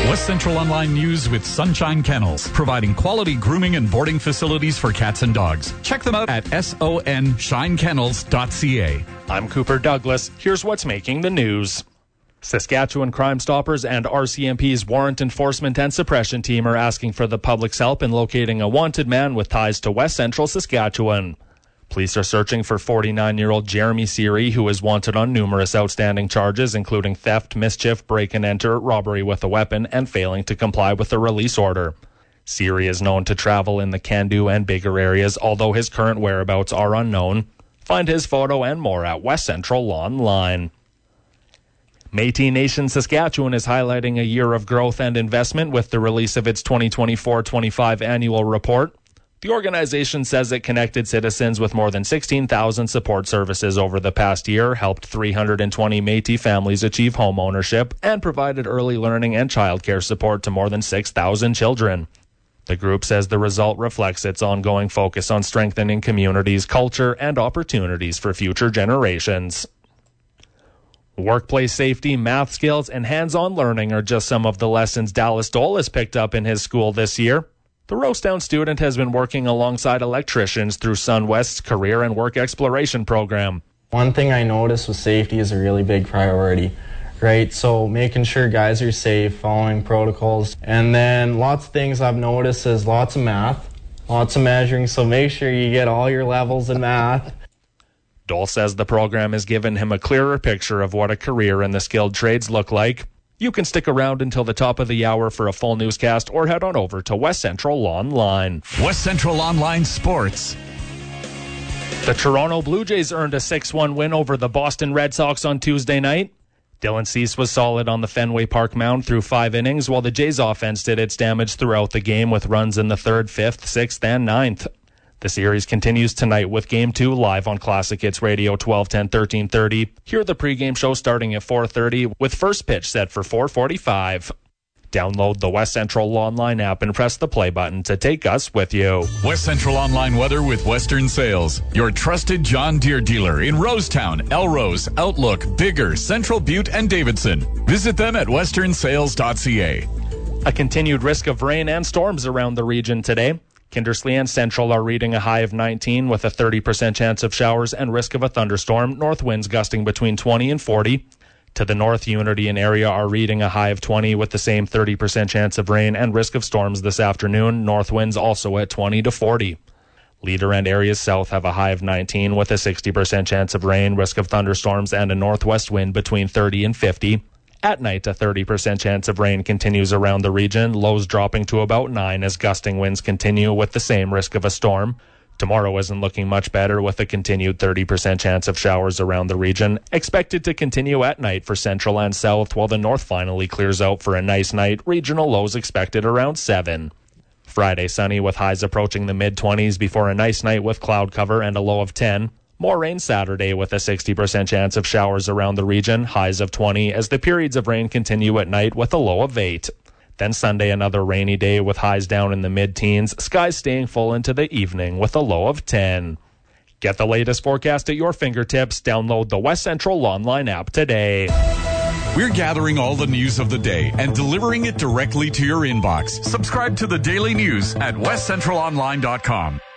West Central Online News with Sunshine Kennels, providing quality grooming and boarding facilities for cats and dogs. Check them out at sonshinekennels.ca. I'm Cooper Douglas. Here's what's making the news. Saskatchewan Crime Stoppers and RCMP's Warrant Enforcement and Suppression team are asking for the public's help in locating a wanted man with ties to West Central Saskatchewan. Police are searching for 49-year-old Jeremy Seary, who is wanted on numerous outstanding charges, including theft, mischief, break-and-enter, robbery with a weapon, and failing to comply with a release order. Seary is known to travel in the Candu and Bigger areas, although his current whereabouts are unknown. Find his photo and more at West Central Online. Métis Nation Saskatchewan is highlighting a year of growth and investment with the release of its 2024-25 annual report. The organization says it connected citizens with more than 16,000 support services over the past year, helped 320 Métis families achieve home ownership, and provided early learning and childcare support to more than 6,000 children. The group says the result reflects its ongoing focus on strengthening communities' culture and opportunities for future generations. Workplace safety, math skills, and hands-on learning are just some of the lessons Dallas Dole has picked up in his school this year. The Rosedown student has been working alongside electricians through SunWest's Career and Work Exploration program. One thing I noticed with safety is a really big priority, right? So making sure guys are safe, following protocols. And then lots of things I've noticed is lots of math, lots of measuring, so make sure you get all your levels in math. Dole says the program has given him a clearer picture of what a career in the skilled trades look like. You can stick around until the top of the hour for a full newscast or head on over to West Central Online. West Central Online Sports. The Toronto Blue Jays earned a 6-1 win over the Boston Red Sox on Tuesday night. Dylan Cease was solid on the Fenway Park mound through 5 innings, while the Jays offense did its damage throughout the game with runs in the 3rd, 5th, 6th, and 9th. The series continues tonight with Game 2 live on Classic Hits Radio 1210 1330. Hear the pregame show starting at 4:30 with first pitch set for 4:45. Download the West Central Online app and press the play button to take us with you. West Central Online weather with Western Sales, your trusted John Deere dealer in Rosetown, Elrose, Outlook, Bigger, Central Butte, and Davidson. Visit them at westernsales.ca. A continued risk of rain and storms around the region today. Kindersley and Central are reading a high of 19 with a 30% chance of showers and risk of a thunderstorm. North winds gusting between 20 and 40. To the north, Unity and Area are reading a high of 20 with the same 30% chance of rain and risk of storms this afternoon. North winds also at 20 to 40. Leader and areas south have a high of 19 with a 60% chance of rain, risk of thunderstorms, and a northwest wind between 30 and 50. At night, a 30% chance of rain continues around the region, lows dropping to about 9 as gusting winds continue with the same risk of a storm. Tomorrow isn't looking much better with a continued 30% chance of showers around the region, expected to continue at night for central and south, while the north finally clears out for a nice night, regional lows expected around 7. Friday sunny with highs approaching the mid-20s before a nice night with cloud cover and a low of 10. More rain Saturday with a 60% chance of showers around the region, highs of 20 as the periods of rain continue at night with a low of 8. Then Sunday another rainy day with highs down in the mid-teens, skies staying full into the evening with a low of 10. Get the latest forecast at your fingertips. Download the West Central Online app today. We're gathering all the news of the day and delivering it directly to your inbox. Subscribe to the daily news at westcentralonline.com.